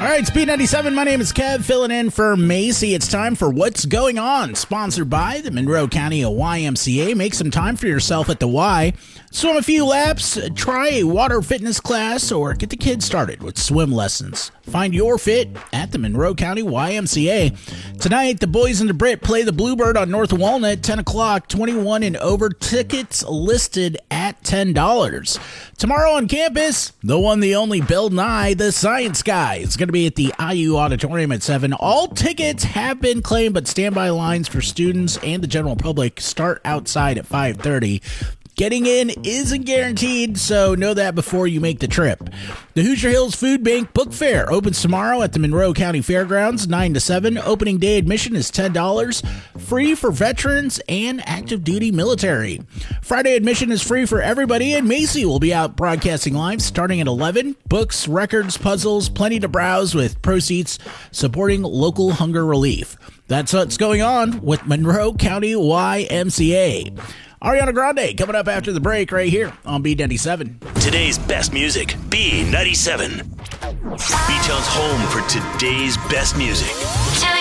right, it's B97. My name is Kev, filling in for Macy. It's time for What's Going On, sponsored by the Monroe County YMCA. Make some time for yourself at the Y. Swim a few laps, try a water fitness class, or get the kids started with swim lessons. Find your fit at the Monroe County YMCA. Tonight, the boys and the Brit play the Bluebird on North Walnut, 10 o'clock, 21 and over. Tickets listed at $10. Tomorrow on campus, the one, the only Bill Nye, the Science Guy. It's going to be at the IU Auditorium at 7. All tickets have been claimed, but standby lines for students and the general public start outside at 5:30. Getting in isn't guaranteed, so know that before you make the trip. The Hoosier Hills Food Bank Book Fair opens tomorrow at the Monroe County Fairgrounds, 9 to 7. Opening day admission is $10, free for veterans and active duty military. Friday admission is free for everybody, and Macy will be out broadcasting live starting at 11. Books, records, puzzles, plenty to browse with proceeds supporting local hunger relief. That's what's going on with Monroe County YMCA. Ariana Grande coming up after the break right here on B97. Today's best music, B97. B-Town's home for today's best music.